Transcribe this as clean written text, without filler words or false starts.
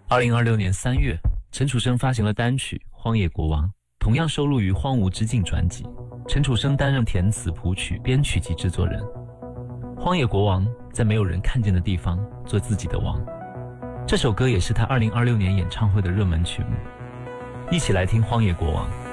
2026年3月，陈楚生发行了单曲《荒野国王》，同样收录于《荒芜之境》专辑。陈楚生担任填词、谱曲、编曲及制作人。《荒野国王》在没有人看见的地方做自己的王，这首歌也是他2026年演唱会的热门曲目。一起来听《荒野国王》。